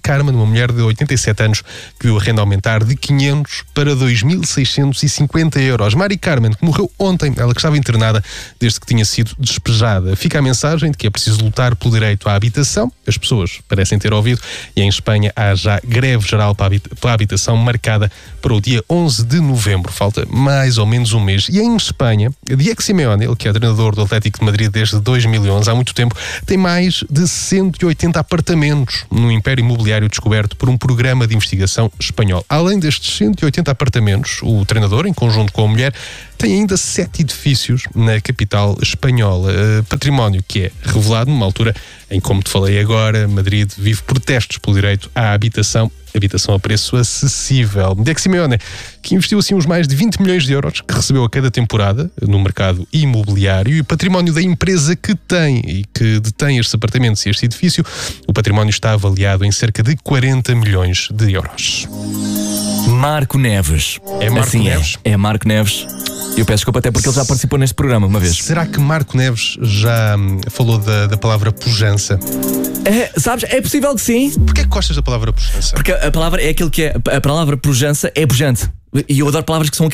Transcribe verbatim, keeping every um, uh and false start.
Carmen, uma mulher de oitenta e sete anos que viu a renda aumentar de quinhentos para dois mil seiscentos e cinquenta euros. Mari Carmen, que morreu ontem, ela que estava internada desde que tinha sido despejada. Fica a mensagem de que é preciso lutar pelo direito à habitação. As pessoas parecem ter ouvido e em Espanha há já greve geral pela habitação marcada para o dia onze de novembro. Falta mais ou menos um mês. E em Espanha, Diego Simeone, ele que é treinador do Atlético de Madrid desde dois mil e onze, há muito tempo, tem mais de cento e oitenta apartamentos no império imobiliário descoberto por um programa de investigação espanhol. Além destes cento e oitenta apartamentos, o treinador, em conjunto com a mulher, tem ainda sete edifícios na capital espanhola. Uh, património que é revelado numa altura em, como te falei agora, Madrid vive protestos pelo direito à habitação, habitação a preço acessível. Diego Simeone, que investiu assim uns mais de vinte milhões de euros que recebeu a cada temporada no mercado imobiliário, e o património da empresa que tem e que detém estes apartamentos e este edifício, o património está avaliado em cerca de quarenta milhões de euros. Marco Neves. É Marco assim Neves? É, é Marco Neves. Eu peço desculpa até porque ele já participou neste programa uma vez. Será que Marco Neves já hum, falou da, da palavra pujança? É, sabes, é possível que sim. Porquê que gostas da palavra pujança? Porque a palavra é aquilo que é. A palavra pujança é pujante. E eu adoro palavras que são